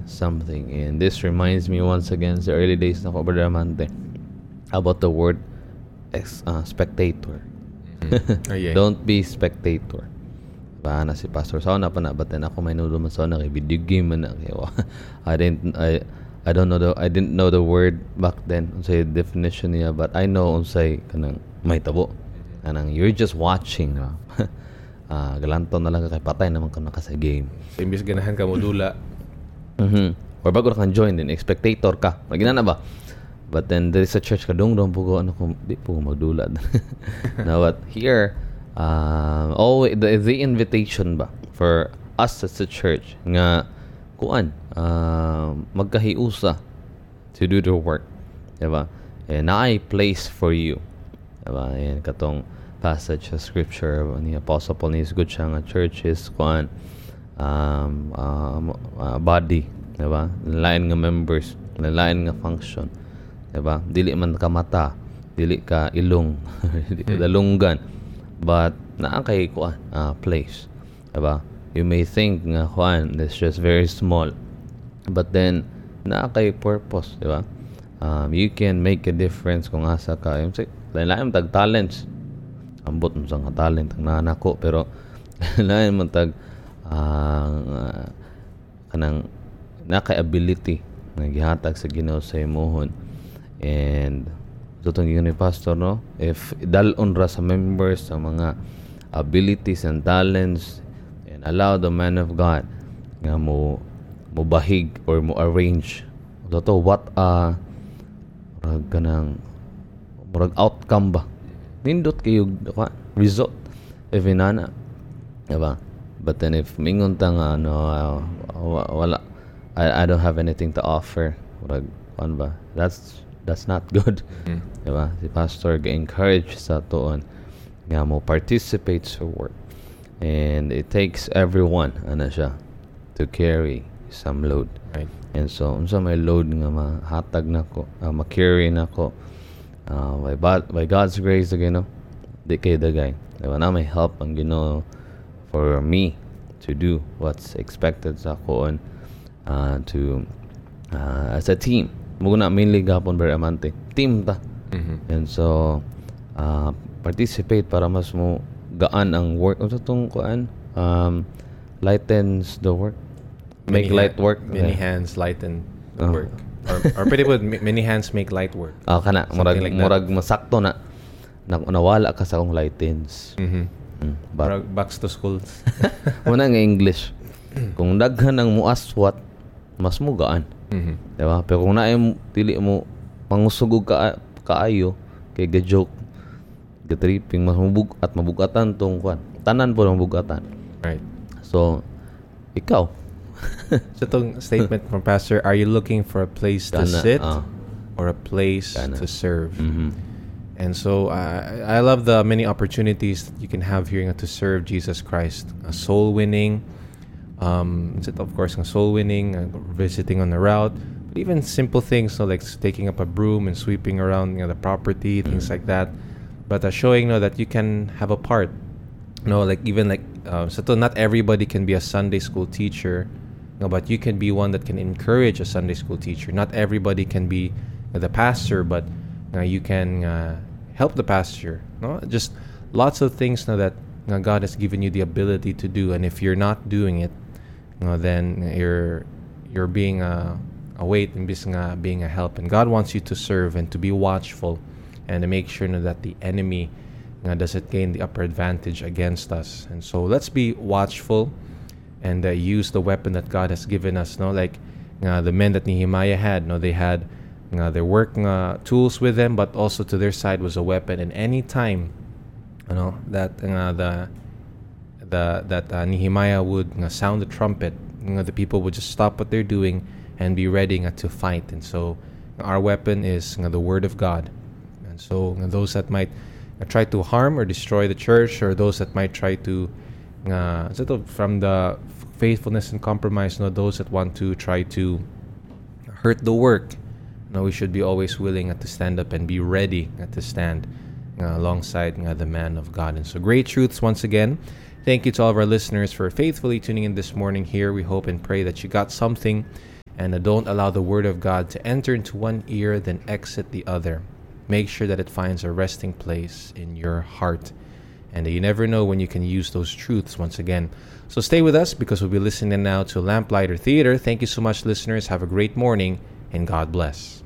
something. And this reminds me once again sa early days na ko, Brother Amante, about the word spectator. Don't be spectator. Ba na si Pastor sa na pa na baten ako may nulo man sa na kay video game man na kay I didn't know the word back then unsay definition niya, but I know unsay kanang may tabo kanang you're just watching. Galanton na lang kay patay naman ka sa game. Imbis ganahan ka mo dula. Or bago na kang join din spectator ka. Magina na ba? But then there is a church kadong pugo ano ko di po magdula. Now what here always the invitation ba for us as a church nga kuan magkahiusa to do the work, diba? And I place for you, diba? And katong passage of scripture ni Apostle Paul is good siya nga church is kuan body, diba? Lain nga members, lain nga function, diba? Dili man ka mata, dili ka ilong, dili ka dalunggan, but naa kay kuan place, diba? You may think nga kuan is just very small, but then naa kay purpose, diba? You can make a difference kung asa ka yung lain tag talents, ambot mo sa nga talent ang nanako, pero lain man tag kanang nakay ability na gihatag sa Ginoo sa imuhon. And tutong ni pastor, no, if dalon ra sa members sa mga abilities and talents and allow the man of God nga mo bahig or mo arrange to what murag kanang murag outcome ba nindot kayo result if inana, diba? But then if mingon ta nga wala, I don't have anything to offer, murag ano ba, that's not good. Diba? Si pastor ga-encourage sa tuon nga mo participate sa work, and it takes everyone ana siya to carry some load, right? And so unsa may load nga mahatag nako, ma-carry nako by God's grace again, no, di kay dagay, diba? Na may help ang Ginoo for me to do what's expected sa koon to as a team. Muna mainly gapon Brother Amante, team ta. And so participate para mas mo gaan ang work o tong kuan, lightens the work, make light work, many hands lighten the work, or pretty good, many hands make light work. Kana murag masakto na nawala ka sa akong lightens. Back to schools. Muna nga English, kung daghan ang muaswat mas mo gaan. Diba? Pero kung naay dili mo pangusugog kaayo kay ga-joke, ga-tripping, mas mabugatan tong kwan. Tanan po ng bugatan. Right. So, ikaw. So itong statement from Pastor, are you looking for a place to sit or a place to serve? And so I love the many opportunities that you can have here to serve Jesus Christ. Soul winning, of course, soul winning, visiting on the route, but even simple things, like taking up a broom and sweeping around the property, things like that. But showing that you can have a part. So not everybody can be a Sunday school teacher, but you can be one that can encourage a Sunday school teacher. Not everybody can be the pastor, but you can help the pastor. Just lots of things that God has given you the ability to do, and if you're not doing it, then you're being a weight and being a help. And God wants you to serve and to be watchful and to make sure that the enemy doesn't gain the upper advantage against us. And so let's be watchful and use the weapon that God has given us. Like the men that Nehemiah had, they had their work tools with them, but also to their side was a weapon. And any time that Nehemiah would sound the trumpet, the people would just stop what they're doing and be ready to fight. And so our weapon is the Word of God. And so those that might try to harm or destroy the church, or those that might try to from the faithfulness and compromise, those that want to try to hurt the work, we should be always willing to stand up and be ready to stand alongside the man of God. And so great truths once again. Thank you to all of our listeners for faithfully tuning in this morning here. We hope and pray that you got something And don't allow the Word of God to enter into one ear, then exit the other. Make sure that it finds a resting place in your heart. And you never know when you can use those truths once again. So stay with us, because we'll be listening now to Lamplighter Theater. Thank you so much, listeners. Have a great morning, and God bless.